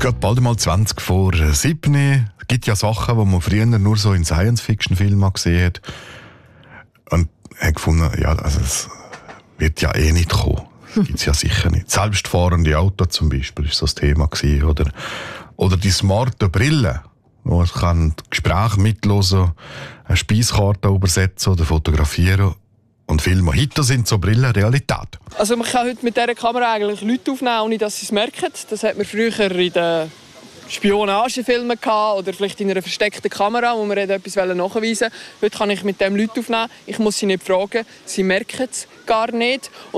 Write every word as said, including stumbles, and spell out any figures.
geht bald mal zwanzig vor sieben. Es gibt ja Sachen, die man früher nur so in Science-Fiction-Filmen gesehen hat. Und ich habe gefunden, ja, also es wird ja eh nicht kommen. Das gibt es ja sicher nicht. Selbstfahrende Autos zum Beispiel war so das Thema gewesen, oder, oder die smarten Brillen, wo ich kann Gespräche mithören, eine Speiskarte übersetzen oder fotografieren. Und Filme heute sind so Brillen Realität. Also man kann heute mit dieser Kamera eigentlich Leute aufnehmen, ohne dass sie es merken. Das hat man früher in den Spionagefilmen gehabt, oder vielleicht in einer versteckten Kamera, wo man etwas nachweisen wollte. Heute kann ich mit dem Leute aufnehmen. Ich muss sie nicht fragen. Sie merken es gar nicht.